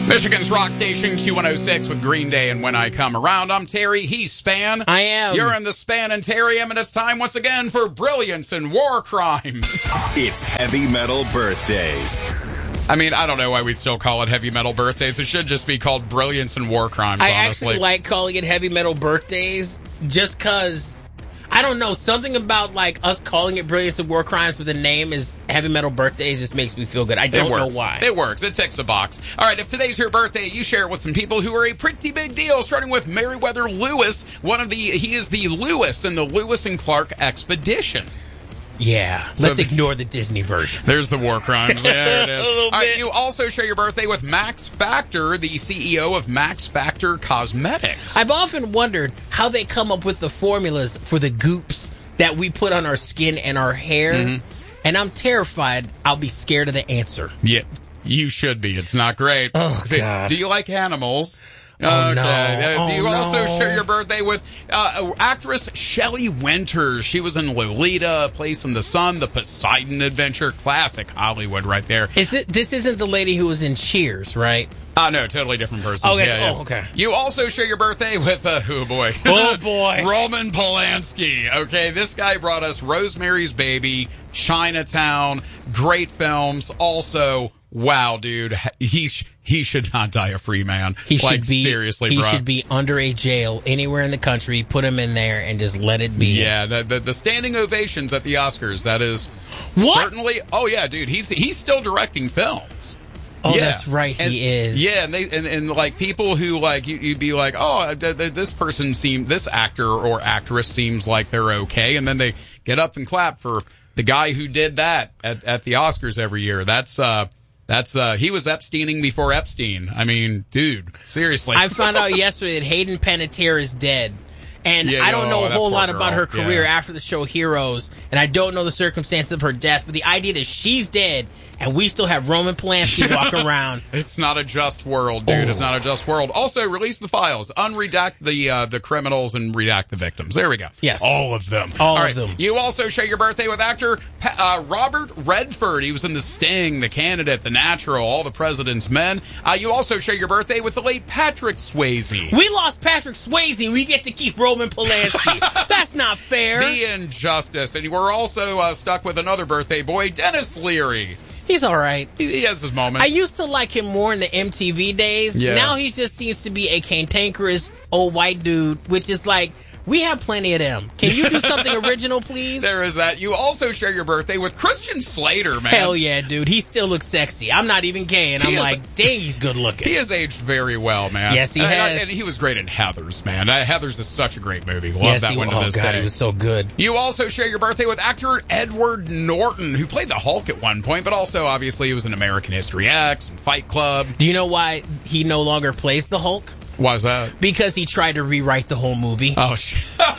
Michigan's rock station Q106 with Green Day and When I Come Around. I'm Terry. He's Span. I am. You're in the Span and Terry, and it's time once again for Brilliance in War Crimes. It's Heavy Metal Birthdays. I mean, I don't know why we still call it Heavy Metal Birthdays. It should just be called Brilliance in War Crimes, honestly. I actually like calling it Heavy Metal Birthdays just because, I don't know, something about like us calling it Brilliance in War Crimes, but the name is Heavy Metal Birthdays just makes me feel good. I don't know why. It works. It ticks a box. All right, if today's your birthday, you share it with some people who are a pretty big deal, starting with Meriwether Lewis. He is the Lewis in the Lewis and Clark Expedition. Yeah, let's ignore the Disney version. There's the war crimes. There it is. All right, you also share your birthday with Max Factor, the CEO of Max Factor Cosmetics. I've often wondered how they come up with the formulas for the goops that we put on our skin and our hair, and I'm terrified I'll be scared of the answer. Yeah, you should be. It's not great. Oh, God. Do you like animals? Oh, no. Do you also share your birthday with actress Shelley Winters? She was in Lolita, A Place in the Sun, The Poseidon Adventure, classic Hollywood right there. This isn't the lady who was in Cheers, right? No, totally different person. Okay. Yeah. Oh, okay. You also share your birthday with, oh boy. Roman Polanski. Okay, this guy brought us Rosemary's Baby, Chinatown, great films. Also, wow, dude, he should not die a free man. Seriously, bro. He should be under a jail anywhere in the country. Put him in there and just let it be. Yeah, the standing ovations at the Oscars. That is certainly. Oh yeah, dude, he's still directing films. Oh, yeah. That's right, he is. Yeah, and like people who like you'd be like, oh, this actor or actress seems like they're okay, and then they get up and clap for the guy who did that at the Oscars every year. That's he was Epsteining before Epstein. I mean, dude, seriously. I found out yesterday that Hayden Panettiere is dead. And I don't know a whole lot about her career after the show Heroes, and I don't know the circumstances of her death, but the idea that she's dead and we still have Roman Polanski walking around. It's not a just world, dude. It's not a just world. Also, release the files. Unredact the criminals and redact the victims. There we go. Yes. All of them. All of them. You also share your birthday with actor Robert Redford. He was in The Sting, The Candidate, The Natural, All the President's Men. You also share your birthday with the late Patrick Swayze. We lost Patrick Swayze. We get to keep Roman Polanski. That's not fair. The injustice. And we're also stuck with another birthday boy, Dennis Leary. He's all right. He has his moments. I used to like him more in the MTV days. Yeah. Now he just seems to be a cantankerous old white dude, which is like, we have plenty of them. Can you do something original, please? There is that. You also share your birthday with Christian Slater, man. Hell yeah, dude. He still looks sexy. I'm not even gay, and I'm like, dang, he's good looking. He has aged very well, man. Yes, he has. And he was great in Heathers, man. Heathers is such a great movie. Love that one to this day. He was so good. You also share your birthday with actor Edward Norton, who played the Hulk at one point, but also, obviously, he was in American History X and Fight Club. Do you know why he no longer plays the Hulk? Why is that? Because he tried to rewrite the whole movie. Oh, shit.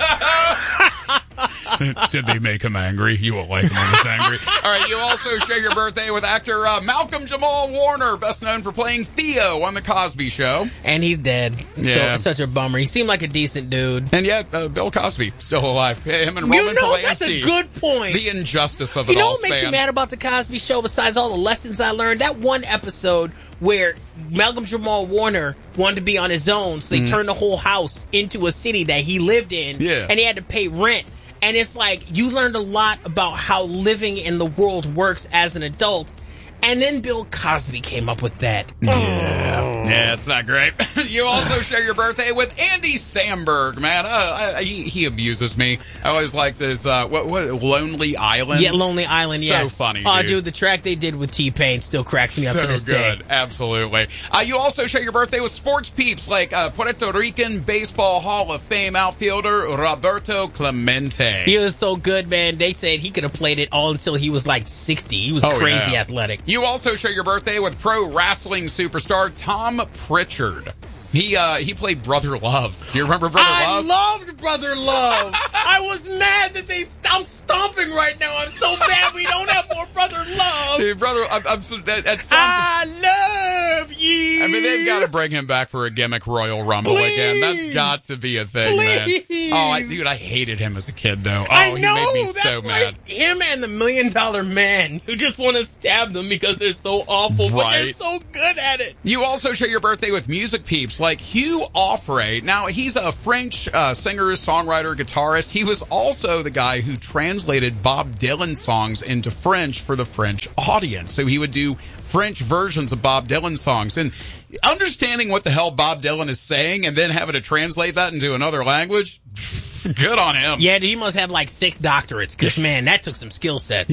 Did they make him angry? You won't like him when he's angry. All right, you also share your birthday with actor Malcolm Jamal Warner, best known for playing Theo on The Cosby Show. And he's dead. Yeah. So, such a bummer. He seemed like a decent dude. And yet, Bill Cosby, still alive. Him and Roman Polanski. That's a good point. The injustice of it all, You know what makes me mad about The Cosby Show, besides all the lessons I learned? That one episode where Malcolm Jamal Warner wanted to be on his own, so they turned the whole house into a city that he lived in, and he had to pay rent. And it's like, you learned a lot about how living in the world works as an adult. And then Bill Cosby came up with that. Yeah, it's not great. You also share your birthday with Andy Samberg, man. He amuses me. I always like this, what Lonely Island? Yeah, Lonely Island, yes. So funny, Oh, dude, the track they did with T-Pain still cracks me up to this day. Absolutely. You also share your birthday with sports peeps like Puerto Rican Baseball Hall of Fame outfielder Roberto Clemente. He was so good, man. They said he could have played it all until he was like 60. He was crazy athletic. You also share your birthday with pro wrestling superstar Tom Pritchard. He played Brother Love. Do you remember Brother Love? I loved Brother Love. I was mad that I'm stomping right now. I'm so mad we don't have more Brother Love. Hey, brother, I love you. I mean, they've got to bring him back for a gimmick Royal Rumble again. That's got to be a thing, man. Oh, dude, I hated him as a kid, though. Oh, I know, he made me that's so mad. Him and the $1 Million Man who just want to stab them because they're so awful, but they're so good at it. You also share your birthday with music peeps like Hugh Offray. Now, he's a French singer, songwriter, guitarist. He was also the guy who translated Bob Dylan songs into French for the French audience. So he would do French versions of Bob Dylan songs. And understanding what the hell Bob Dylan is saying and then having to translate that into another language, good on him. Yeah, he must have like 6 doctorates, because, man, that took some skill sets.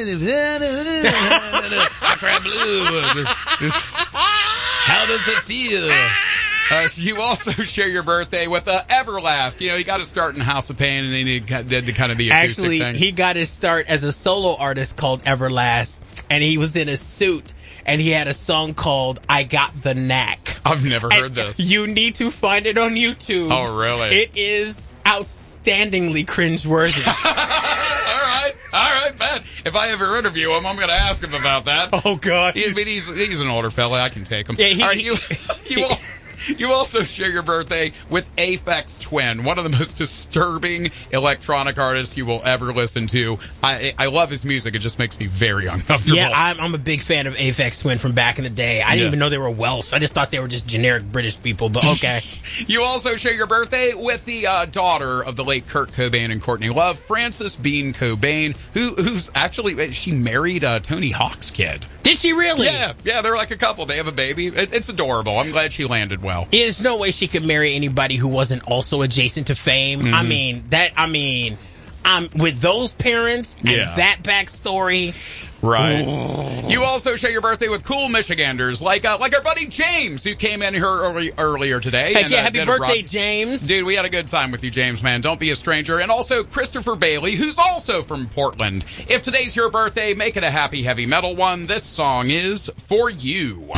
How does it feel? You also share your birthday with Everlast. You know, he got his start in House of Pain, and then he did the kind of the acoustic thing. Actually, he got his start as a solo artist called Everlast, and he was in a suit, and he had a song called I Got the Knack. I've never heard this. You need to find it on YouTube. Oh, really? It is outstandingly cringeworthy. All right, man. If I ever interview him, I'm going to ask him about that. Oh, God. He's an older fella. I can take him. Yeah, all right, you also share your birthday with Aphex Twin, one of the most disturbing electronic artists you will ever listen to. I love his music. It just makes me very uncomfortable. Yeah, I'm a big fan of Aphex Twin from back in the day. I didn't even know they were Welsh. I just thought they were just generic British people, but okay. You also share your birthday with the daughter of the late Kurt Cobain and Courtney Love, Frances Bean Cobain, who's actually, she married Tony Hawk's kid. Did she really? Yeah, they're like a couple. They have a baby. It's adorable. I'm glad she landed well. There's no way she could marry anybody who wasn't also adjacent to fame. Mm-hmm. With those parents and that backstory. Right. You also share your birthday with cool Michiganders like our buddy James, who came in here earlier today. Heck yeah, happy birthday, James. Dude, we had a good time with you, James, man. Don't be a stranger. And also Christopher Bailey, who's also from Portland. If today's your birthday, make it a happy heavy metal one. This song is for you.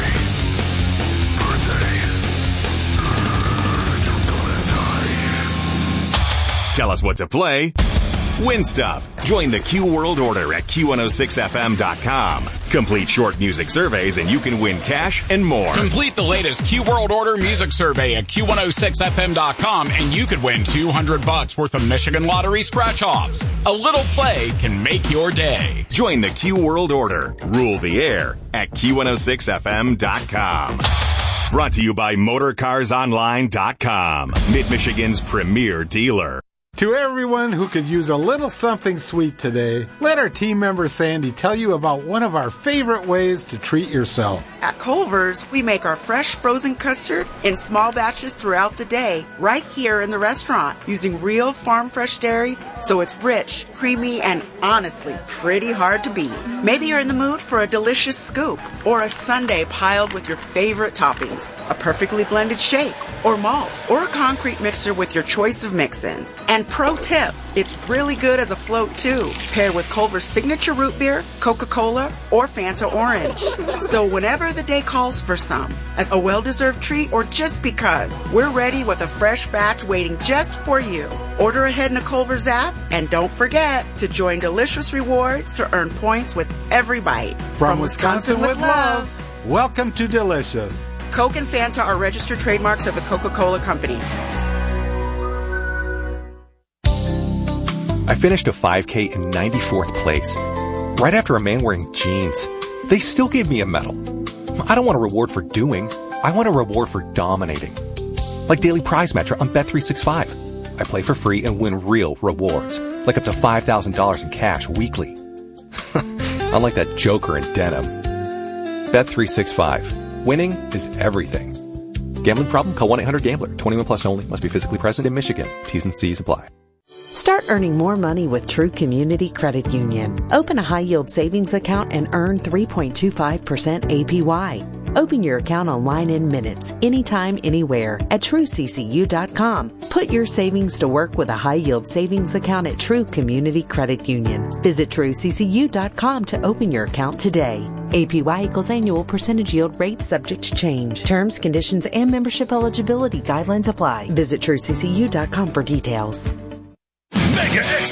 Tell us what to play. Win stuff. Join the Q World Order at Q106FM.com. Complete short music surveys and you can win cash and more. Complete the latest Q World Order music survey at Q106FM.com and you could win $200 worth of Michigan Lottery scratch-offs. A little play can make your day. Join the Q World Order. Rule the air at Q106FM.com. Brought to you by MotorCarsOnline.com. Mid-Michigan's premier dealer. To everyone who could use a little something sweet today, let our team member Sandy tell you about one of our favorite ways to treat yourself. At Culver's, we make our fresh frozen custard in small batches throughout the day, right here in the restaurant, using real farm fresh dairy, so it's rich, creamy, and honestly pretty hard to beat. Maybe you're in the mood for a delicious scoop, or a sundae piled with your favorite toppings, a perfectly blended shake, or malt, or a concrete mixer with your choice of mix-ins. And pro tip, it's really good as a float too, paired with Culver's signature root beer, Coca-Cola, or Fanta Orange. So whenever the day calls for some, as a well-deserved treat or just because, we're ready with a fresh batch waiting just for you. Order ahead in the Culver's app, and don't forget to join Delicious Rewards to earn points with every bite. From Wisconsin with love, welcome to Delicious. Coke and Fanta are registered trademarks of the Coca-Cola Company. I finished a 5K in 94th place, right after a man wearing jeans. They still gave me a medal. I don't want a reward for doing. I want a reward for dominating. Like Daily Prize Match on Bet365. I play for free and win real rewards, like up to $5,000 in cash weekly. Unlike that joker in denim. Bet365. Winning is everything. Gambling problem? Call 1-800-GAMBLER. 21 plus only. Must be physically present in Michigan. T's and C's apply. Start earning more money with True Community Credit Union. Open a high-yield savings account and earn 3.25% APY. Open your account online in minutes, anytime, anywhere at TrueCCU.com. Put your savings to work with a high-yield savings account at True Community Credit Union. Visit TrueCCU.com to open your account today. APY equals annual percentage yield rate subject to change. Terms, conditions, and membership eligibility guidelines apply. Visit TrueCCU.com for details. Mega XP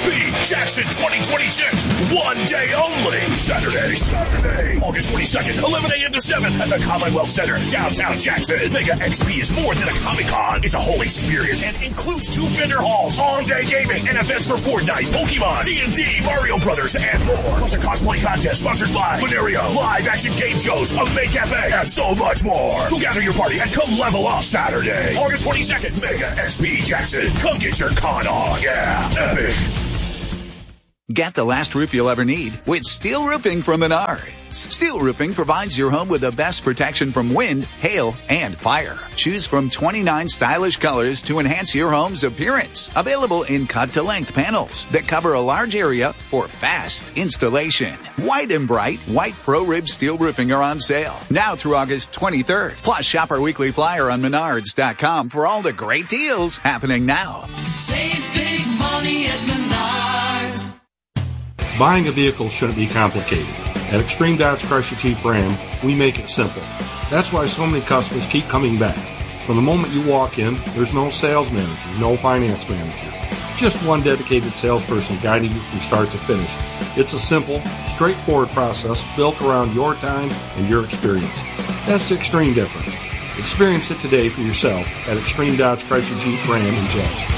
Jackson 2026. One day only. Saturday, August 22nd, 11 a.m. to 7 at the Commonwealth Center, downtown Jackson. Mega XP is more than a Comic-Con. It's a whole experience and includes 2 vendor halls, all-day gaming, and events for Fortnite, Pokemon, D&D, Mario Brothers, and more. Plus a cosplay contest sponsored by Venerio, live action game shows, a May Cafe, and so much more. So gather your party and come level up Saturday, August 22nd, Mega XP Jackson. Come get your con on. Yeah, epic. Get the last roof you'll ever need with Steel Roofing from Menards. Steel Roofing provides your home with the best protection from wind, hail, and fire. Choose from 29 stylish colors to enhance your home's appearance. Available in cut-to-length panels that cover a large area for fast installation. White and bright, white Pro-Rib Steel Roofing are on sale now through August 23rd. Plus, shop our weekly flyer on Menards.com for all the great deals happening now. Save big money at Menards. Buying a vehicle shouldn't be complicated. At Extreme Dodge Chrysler Jeep Ram, we make it simple. That's why so many customers keep coming back. From the moment you walk in, there's no sales manager, no finance manager. Just one dedicated salesperson guiding you from start to finish. It's a simple, straightforward process built around your time and your experience. That's the extreme difference. Experience it today for yourself at Extreme Dodge Chrysler Jeep Ram in Jackson.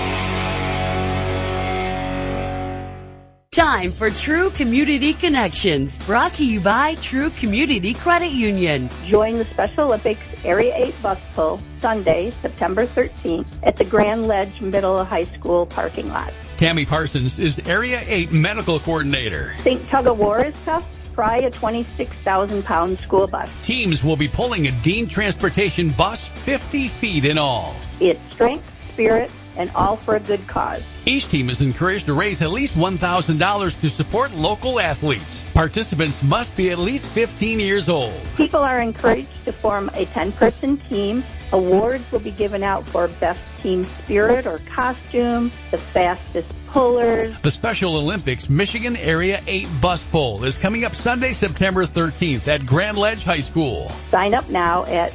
Time for True Community Connections, brought to you by True Community Credit Union. Join the Special Olympics Area 8 bus pull Sunday, September 13th at the Grand Ledge Middle High School parking lot. Tammy Parsons is Area 8 Medical Coordinator. Think Tug of War is tough? Try a 26,000-pound school bus. Teams will be pulling a Dean Transportation bus 50 feet in all. It's strength, spirit, and all for a good cause. Each team is encouraged to raise at least $1,000 to support local athletes. Participants must be at least 15 years old. People are encouraged to form a 10-person team. Awards will be given out for best team spirit or costume, the fastest pullers. The Special Olympics Michigan Area 8 bus pull is coming up Sunday, September 13th at Grand Ledge High School. Sign up now at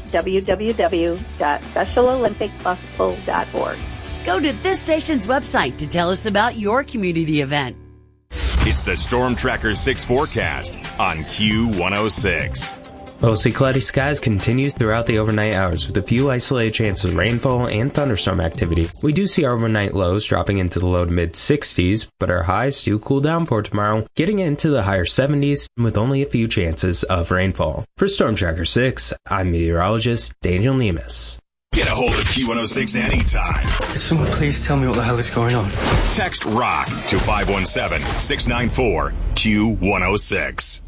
www.specialolympicbuspull.org. Go to this station's website to tell us about your community event. It's the Storm Tracker 6 forecast on Q106. Mostly cloudy skies continues throughout the overnight hours with a few isolated chances of rainfall and thunderstorm activity. We do see our overnight lows dropping into the low to mid 60s, but our highs do cool down for tomorrow, getting into the higher 70s with only a few chances of rainfall. For Storm Tracker 6, I'm meteorologist Daniel Nemus. Get a hold of Q106 anytime. Someone please tell me what the hell is going on. Text ROCK to 517-694-Q106.